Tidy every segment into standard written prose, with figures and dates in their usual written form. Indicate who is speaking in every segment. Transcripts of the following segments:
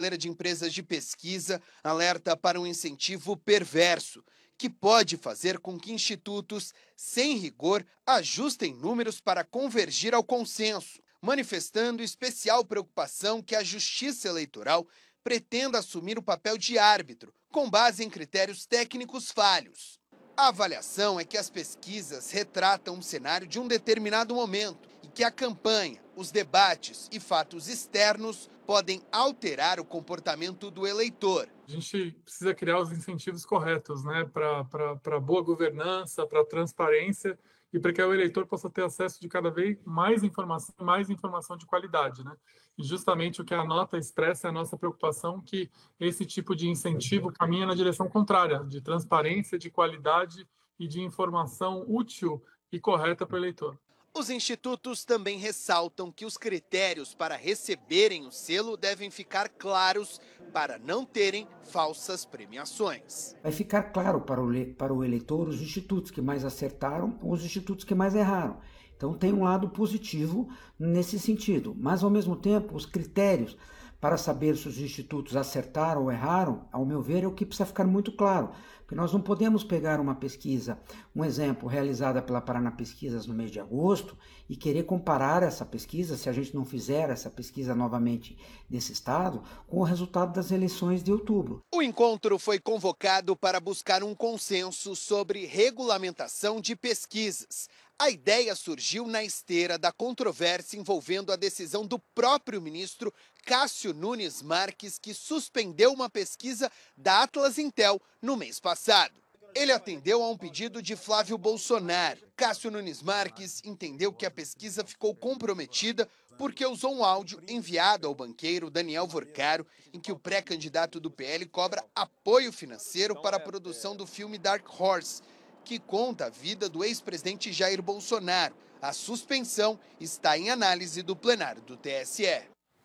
Speaker 1: Brasileira de Empresas de Pesquisa alerta para um incentivo perverso, que pode fazer com que institutos, sem rigor, ajustem números para convergir ao consenso, manifestando especial preocupação que a Justiça Eleitoral pretenda assumir o papel de árbitro, com base em critérios técnicos falhos. A avaliação é que as pesquisas retratam um cenário de um determinado momento e que a campanha, os debates e fatos externos podem alterar o comportamento do eleitor.
Speaker 2: A gente precisa criar os incentivos corretos, né, para boa governança, para transparência e para que o eleitor possa ter acesso de cada vez mais informação de qualidade, né? E justamente o que a nota expressa é a nossa preocupação que esse tipo de incentivo caminha na direção contrária, de transparência, de qualidade e de informação útil e correta para o eleitor.
Speaker 1: Os institutos também ressaltam que os critérios para receberem o selo devem ficar claros para não terem falsas premiações.
Speaker 3: Vai ficar claro para o eleitor os institutos que mais acertaram ou os institutos que mais erraram. Então tem um lado positivo nesse sentido, mas ao mesmo tempo os critérios para saber se os institutos acertaram ou erraram, ao meu ver, é o que precisa ficar muito claro. Porque nós não podemos pegar uma pesquisa, um exemplo, realizada pela Paraná Pesquisas no mês de agosto, e querer comparar essa pesquisa, se a gente não fizer essa pesquisa novamente desse estado, com o resultado das eleições de outubro.
Speaker 1: O encontro foi convocado para buscar um consenso sobre regulamentação de pesquisas. A ideia surgiu na esteira da controvérsia envolvendo a decisão do próprio ministro Cássio Nunes Marques, que suspendeu uma pesquisa da Atlas Intel no mês passado. Ele atendeu a um pedido de Flávio Bolsonaro. Cássio Nunes Marques entendeu que a pesquisa ficou comprometida porque usou um áudio enviado ao banqueiro Daniel Vorcaro, em que o pré-candidato do PL cobra apoio financeiro para a produção do filme Dark Horse, que conta a vida do ex-presidente Jair Bolsonaro. A suspensão está em análise do plenário do TSE.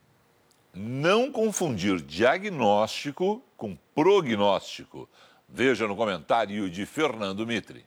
Speaker 4: Não confundir diagnóstico com prognóstico. Veja no comentário de Fernando Mitre.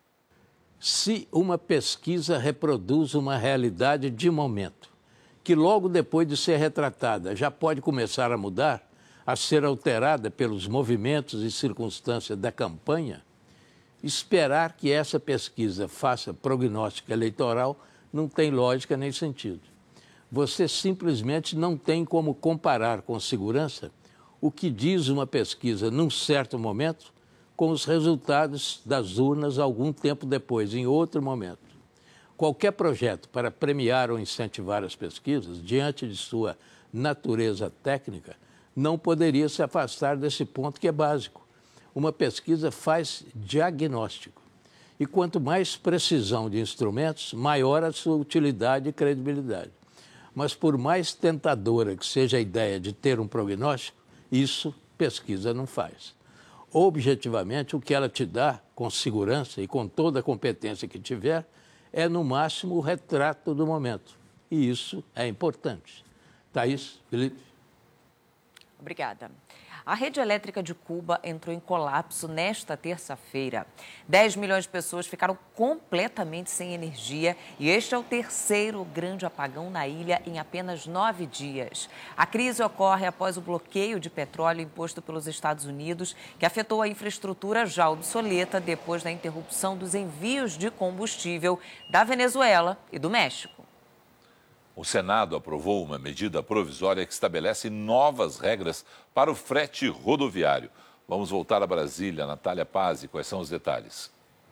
Speaker 5: Se uma pesquisa reproduz uma realidade de momento, que logo depois de ser retratada já pode começar a mudar, a ser alterada pelos movimentos e circunstâncias da campanha, esperar que essa pesquisa faça prognóstico eleitoral não tem lógica nem sentido. Você simplesmente não tem como comparar com segurança o que diz uma pesquisa num certo momento com os resultados das urnas algum tempo depois, em outro momento. Qualquer projeto para premiar ou incentivar as pesquisas, diante de sua natureza técnica, não poderia se afastar desse ponto que é básico. Uma pesquisa faz diagnóstico. E quanto mais precisão de instrumentos, maior a sua utilidade e credibilidade. Mas por mais tentadora que seja a ideia de ter um prognóstico, isso pesquisa não faz. Objetivamente, o que ela te dá, com segurança e com toda a competência que tiver, é no máximo o retrato do momento. E isso é importante. Thaís, Felipe.
Speaker 6: Obrigada. A rede elétrica de Cuba entrou em colapso nesta terça-feira. 10 milhões de pessoas ficaram completamente sem energia e este é o terceiro grande apagão na ilha em apenas 9 dias. A crise ocorre após o bloqueio de petróleo imposto pelos Estados Unidos, que afetou a infraestrutura já obsoleta depois da interrupção dos envios de combustível da Venezuela e do México.
Speaker 4: O Senado aprovou uma medida provisória que estabelece novas regras para o frete rodoviário. Vamos voltar a Brasília. Natália Pazzi, quais são os detalhes?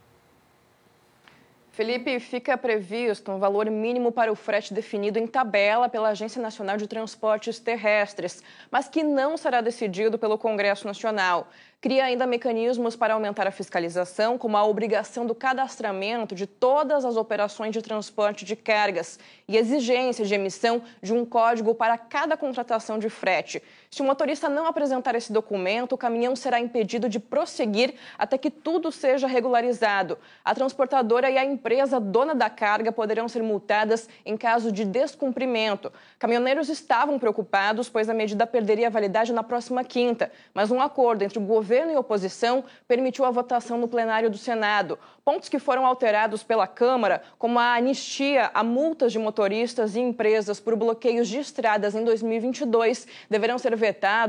Speaker 7: Felipe, fica previsto um valor mínimo para o frete definido em tabela pela Agência Nacional de Transportes Terrestres, mas que não será decidido pelo Congresso Nacional. Cria ainda mecanismos para aumentar a fiscalização, como a obrigação do cadastramento de todas as operações de transporte de cargas e exigência de emissão de um código para cada contratação de frete. Se o motorista não apresentar esse documento, o caminhão será impedido de prosseguir até que tudo seja regularizado. A transportadora e a empresa dona da carga poderão ser multadas em caso de descumprimento. Caminhoneiros estavam preocupados, pois a medida perderia validade na próxima quinta, mas um acordo entre o governo e oposição permitiu a votação no plenário do Senado. Pontos que foram alterados pela Câmara, como a anistia a multas de motoristas e empresas por bloqueios de estradas em 2022, deverão ser vetados